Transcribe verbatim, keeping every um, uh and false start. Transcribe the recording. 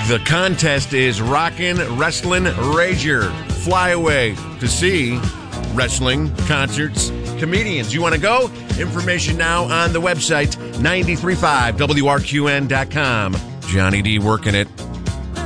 The contest is Rockin' Wrestling Rager. Fly away to see wrestling, concerts, comedians. You want to go? Information now on the website, nine three five W R Q N dot com. Johnny D working it.